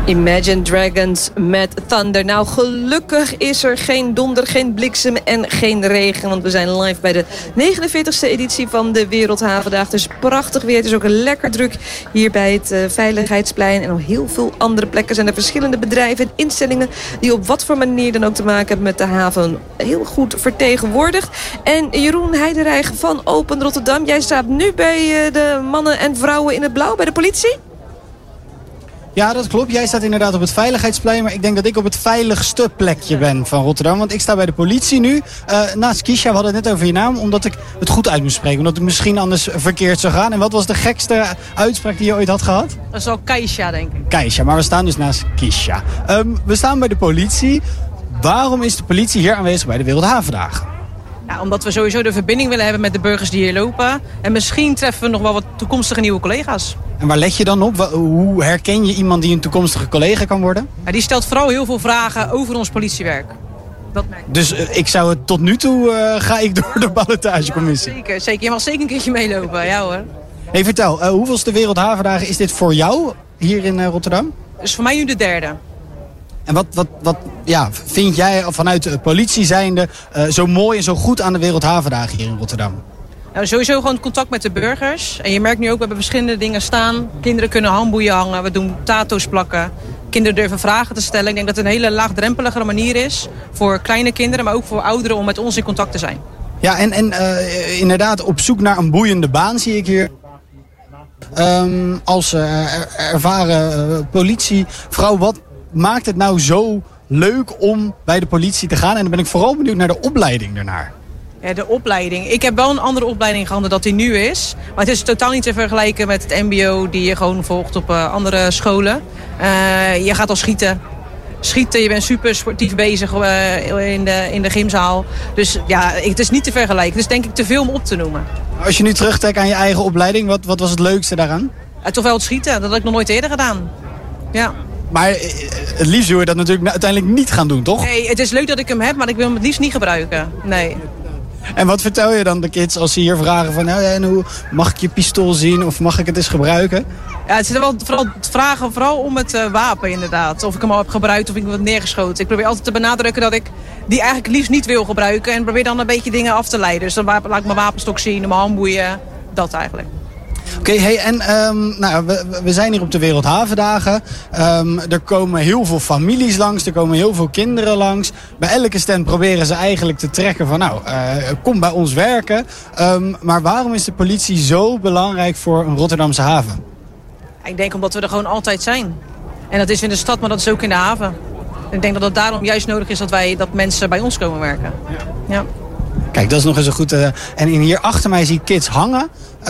Imagine Dragons met Thunder. Nou, gelukkig is er geen donder, geen bliksem en geen regen. Want we zijn live bij de 49e editie van de Wereldhavendag. Dus prachtig weer. Het is ook lekker druk hier bij het Veiligheidsplein. En op heel veel andere plekken zijn er verschillende bedrijven en instellingen die op wat voor manier dan ook te maken hebben met de haven heel goed vertegenwoordigd. En Jeroen Heidenreich van Open Rotterdam. Jij staat nu bij de mannen en vrouwen in het blauw, bij de politie? Ja, dat klopt. Jij staat inderdaad op het Veiligheidsplein. Maar ik denk dat ik op het veiligste plekje ben van Rotterdam. Want ik sta bij de politie nu. Naast Kisha, we hadden het net over je naam. Omdat ik het goed uit moest spreken. Omdat het misschien anders verkeerd zou gaan. En wat was de gekste uitspraak die je ooit had gehad? Dat is wel Keisha, denk ik. Keisha, maar we staan dus naast Kisha. We staan bij de politie. Waarom is de politie hier aanwezig bij de Wereldhavendagen? Ja, omdat we sowieso de verbinding willen hebben met de burgers die hier lopen. En misschien treffen we nog wel wat toekomstige nieuwe collega's. En waar let je dan op? Hoe herken je iemand die een toekomstige collega kan worden? Ja, die stelt vooral heel veel vragen over ons politiewerk. Dat merk ik. Dus ik zou het tot nu toe ga ik door de ballotagecommissie. Ja, zeker. Je mag zeker een keertje meelopen. Ja hoor. Hey, vertel, hoeveelste Wereldhavendagen is dit voor jou hier in Rotterdam? Dus voor mij nu de derde. En wat vind jij vanuit de politie zijnde zo mooi en zo goed aan de Wereldhavendagen hier in Rotterdam? Nou, sowieso gewoon contact met de burgers. En je merkt nu ook, we hebben verschillende dingen staan. Kinderen kunnen handboeien hangen, we doen tato's plakken. Kinderen durven vragen te stellen. Ik denk dat het een hele laagdrempelige manier is voor kleine kinderen, maar ook voor ouderen om met ons in contact te zijn. Ja, en inderdaad op zoek naar een boeiende baan zie ik hier. Als ervaren politievrouw, wat maakt het nou zo leuk om bij de politie te gaan? En dan ben ik vooral benieuwd naar de opleiding daarnaar. Ja, de opleiding. Ik heb wel een andere opleiding gehad dan dat die nu is. Maar het is totaal niet te vergelijken met het mbo die je gewoon volgt op andere scholen. Je gaat al schieten. Je bent super sportief bezig in de gymzaal. Dus ja, het is niet te vergelijken. Het is denk ik te veel om op te noemen. Als je nu terugtrekt aan je eigen opleiding, wat was het leukste daaraan? Toch wel het schieten. Dat had ik nog nooit eerder gedaan. Ja. Maar het liefst wil je dat natuurlijk uiteindelijk niet gaan doen, toch? Nee, het is leuk dat ik hem heb, maar ik wil hem het liefst niet gebruiken. Nee. En wat vertel je dan de kids als ze hier vragen van... en hoe mag ik je pistool zien of mag ik het eens gebruiken? Ja, het zit wel vragen vooral om het wapen inderdaad. Of ik hem al heb gebruikt of ik hem heb neergeschoten. Ik probeer altijd te benadrukken dat ik die eigenlijk liefst niet wil gebruiken. En probeer dan een beetje dingen af te leiden. Dus dan laat ik mijn wapenstok zien, mijn handboeien. Dat eigenlijk. Oké, hey, en we zijn hier op de Wereldhavendagen. Er komen heel veel families langs, er komen heel veel kinderen langs. Bij elke stand proberen ze eigenlijk te trekken van kom bij ons werken. Maar waarom is de politie zo belangrijk voor een Rotterdamse haven? Ik denk omdat we er gewoon altijd zijn. En dat is in de stad, maar dat is ook in de haven. En ik denk dat het daarom juist nodig is dat mensen bij ons komen werken. Ja. Kijk, dat is nog eens een goed... en hier achter mij zie ik kids hangen.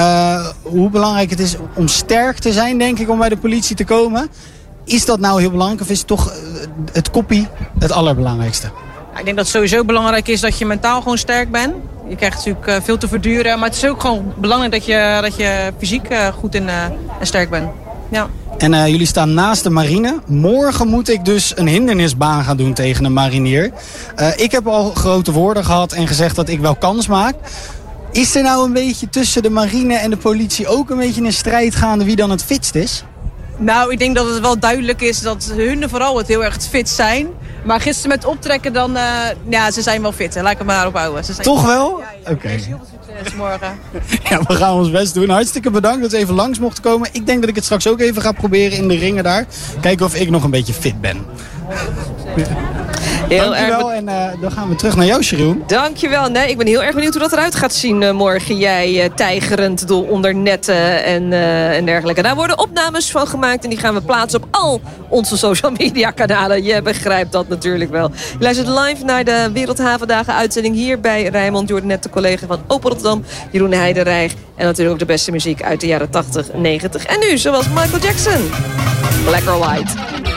Hoe belangrijk het is om sterk te zijn, denk ik, om bij de politie te komen. Is dat nou heel belangrijk of is toch het koppie het allerbelangrijkste? Ja, ik denk dat het sowieso belangrijk is dat je mentaal gewoon sterk bent. Je krijgt natuurlijk veel te verduren. Maar het is ook gewoon belangrijk dat je fysiek goed en sterk bent. Ja. En jullie staan naast de marine. Morgen moet ik dus een hindernisbaan gaan doen tegen een marinier. Ik heb al grote woorden gehad en gezegd dat ik wel kans maak. Is er nou een beetje tussen de marine en de politie ook een beetje een strijd gaande wie dan het fitst is? Nou, ik denk dat het wel duidelijk is dat hun vooral het heel erg fit zijn. Maar gisteren met optrekken dan, ze zijn wel fit. Laat ik het maar daarop houden. Ze zijn toch wel? Ja, oké. Heel veel succes morgen. Ja, we gaan ons best doen. Hartstikke bedankt dat ze even langs mochten komen. Ik denk dat ik het straks ook even ga proberen in de ringen daar. Kijken of ik nog een beetje fit ben. Dankjewel en dan gaan we terug naar jou, Jeroen. Dankjewel. Nee, ik ben heel erg benieuwd hoe dat eruit gaat zien morgen. Jij tijgerend door onder netten en dergelijke. Daar worden opnames van gemaakt en die gaan we plaatsen op al onze social media kanalen. Je begrijpt dat natuurlijk wel. Je luistert live naar de Wereldhavendagen uitzending hier bij Rijnmond. Je hoort net de collega van Open Rotterdam, Jeroen Heidenreich. En natuurlijk ook de beste muziek uit de jaren 80, 90. En nu, zoals Michael Jackson. Black or White.